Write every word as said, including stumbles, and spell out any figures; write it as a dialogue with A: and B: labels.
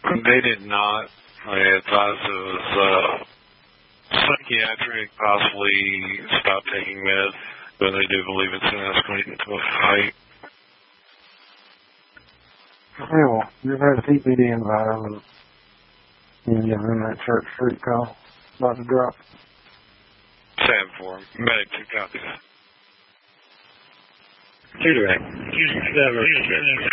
A: They did not. They advised it was uh, psychiatric, possibly stop taking meds, but they do believe it's going to escalate into a fight.
B: Yeah, well, you've had a T P D involved, and you're in that church street call about to drop.
A: Sad for him. Medic two copies.
C: Two direct. Two seven.